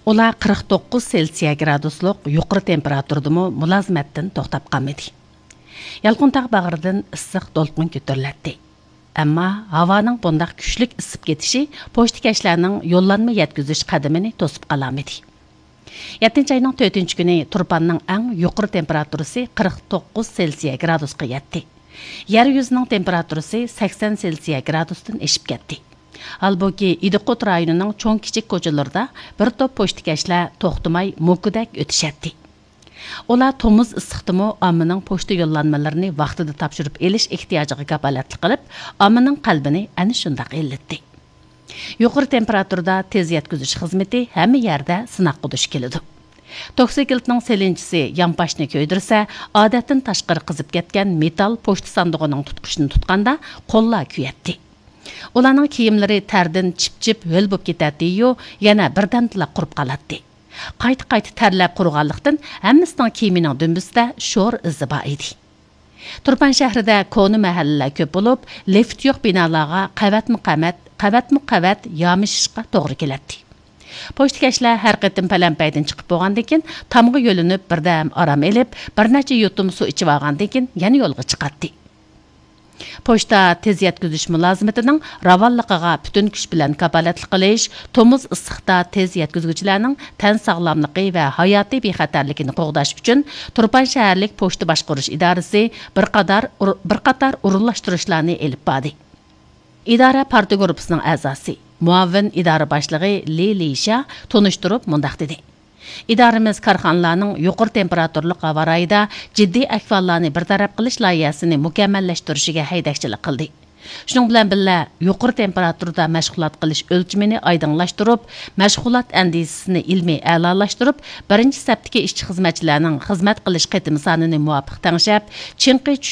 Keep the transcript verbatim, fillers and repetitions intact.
Ular qirq to'qqiz Selsiya gradusluq yuqori temperaturdami mulozimatdan to'xtab qolmadi. Yalqıntaq bağırdan issiq dolqin ko'tariladi. Ammo havoning bundaq kuchlik isib ketishi pochtakashlarning yo'llanma yetkazish qadamini to'sib qolamadi. yettinchi ayning to'rtinchi kuni Turpanning eng yuqori temperaturasi qirq to'qqiz Selsiya gradusga yetdi. Yer yuzining temperaturasi sakson Selsiya gradusdan oshib ketdi. Halbuki İdiqut rayonining cho'ng kichik ko'chalarida bir to'p pochtakashlar to'xtamay mo'kidak o'tishadi. Ular tomuz issiqdimi ommaning pochta yo'llanmalarini vaqtida topshirib elish ehtiyojiga kafolatlik qilib, ommaning qalbini ana shunday illatdi. Yuqori temperaturada tez yetkazish xizmati hamma yerda sinoqqa duch keladi. Toksikiltning selinchisi yampashni ko'ydirsa, odatdan tashqari qizib ketgan metal pochta sandig'ining tutqichini tutganda qo'llar kuyatdi. Ularning kiyimlari tardan chip-chip ho'l bo'lib ketadi-yu, yana birdamdila qurib qoladi. Qayta-qayta terlab qurganlikdan hammasining kiyimining dumbisida sho'r izi bor edi. Turpan shahrida koni mahallalar ko'p bo'lib, lift yo'q binolarga qavatma-qavat, qavatma-qavat yomishishga to'g'ri keladi. Pochtakashlar har qatim palampaydan chiqib bo'lgandan keyin tomga yo'linib birdam orom elib, bir necha yutum suv ichib olgandan keyin yana yo'lga chiqadi. Pochta tez yetkazish mulozimatining ravonligiga butun kuch bilan kafolatlik qilish, tomuz issiqda tez yetkazuvchilarning tan sog'lomligi va hayotiy bexatarligini qo'g'dash uchun Turpan shaharlik pochta boshqarish idorasi bir qator bir qator urinlashtirishlarni elib bordi. Idora partiya guruhining a'zosi, muavin idora boshlig'i Li Lisha tunishtirib mundaq dedi. İdarimiz korxonalarning yuqori temperaturli havo rayida jiddiy ahvollarni bartaraf qilish loyihasini mukammallashtirishiga haydakchilik qildi. Shuning bilan birga yuqori temperaturada mashg'ulot qilish o'lchimini oydinlashtirib, mashg'ulot andisini ilmiy a'lolashtirib, birinchi safdagi ishchi xizmatchilarning xizmat qilish qatimi sonini muvofiq tengshab, chinqi